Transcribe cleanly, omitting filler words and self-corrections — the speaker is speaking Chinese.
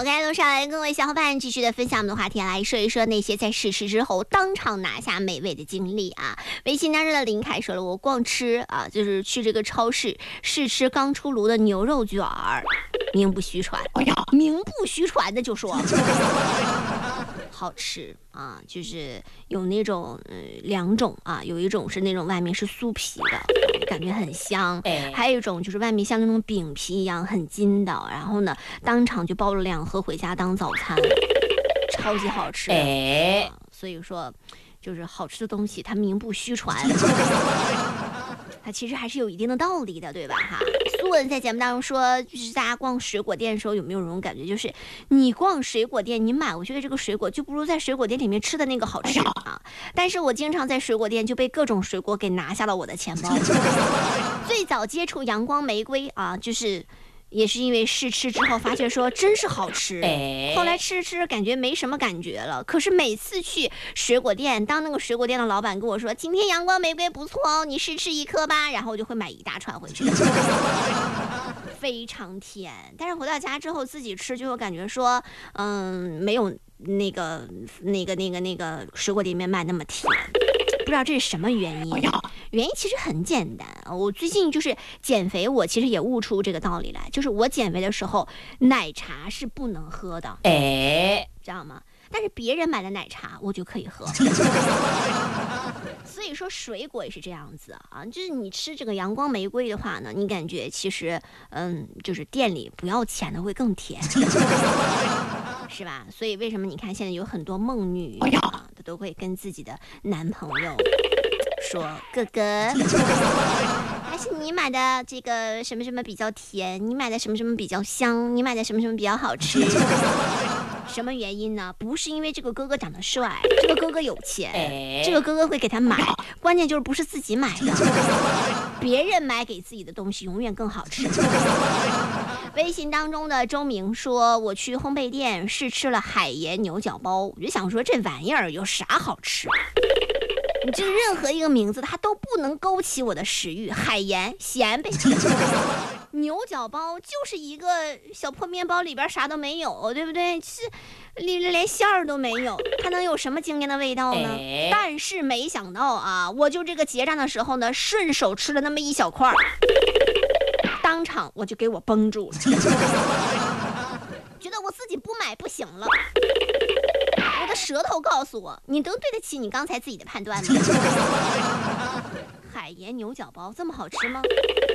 OK， 路上来各位小伙伴继续的分享我们的话题，来说一说那些在试吃之后当场拿下美味的经历啊。微信当中的林凯说了，我逛吃啊，就是去这个超市试吃刚出炉的牛肉卷儿，名不虚传，名不虚传的就说好吃啊，就是有那种两种啊，有一种是那种外面是酥皮的，感觉很香，还有一种就是外面像那种饼皮一样很筋道，然后呢当场就包了2盒回家当早餐，超级好吃。所以说就是好吃的东西它名不虚传它其实还是有一定的道理的，对吧哈？苏文在节目当中说，就是大家逛水果店的时候有没有这种感觉，就是你逛水果店，你买回去的这个水果就不如在水果店里面吃的那个好吃啊。但是我经常在水果店就被各种水果给拿下了我的钱包。最早接触阳光玫瑰啊，也是因为试吃之后发现说真是好吃，后来吃感觉没什么感觉了。可是每次去水果店，当那个水果店的老板跟我说今天阳光玫瑰不错哦，你试吃1颗吧，然后我就会买一大串回去。非常甜，但是回到家之后自己吃就会感觉说没有那个水果店里面卖那么甜。不知道这是什么原因？原因其实很简单，我最近就是减肥，我其实也悟出这个道理来，就是我减肥的时候奶茶是不能喝的，知道吗？但是别人买的奶茶我就可以喝。所以说水果也是这样子啊，就是你吃这个阳光玫瑰的话呢，你感觉其实就是店里不要钱的会更甜。是吧？所以为什么你看现在有很多梦女啊，她都会跟自己的男朋友说：“哥哥，还是你买的这个什么什么比较甜，你买的什么什么比较香，你买的什么什么比较好吃。”什么原因呢？不是因为这个哥哥长得帅，这个哥哥有钱，这个哥哥会给他买，关键就是不是自己买的，别人买给自己的东西永远更好吃。微信当中的周明说，我去烘焙店试吃了海盐牛角包，我就想说这玩意儿有啥好吃？你这任何一个名字它都不能勾起我的食欲，海盐咸呗。牛角包就是一个小破面包，里边啥都没有，对不对？是连馅儿都没有，它能有什么惊艳的味道呢？但是没想到啊，我就这个结账的时候呢，顺手吃了那么一小块，当场我就给我绷住了，觉得我自己不买不行了。我的舌头告诉我，你能对得起你刚才自己的判断吗？海盐牛角包这么好吃吗？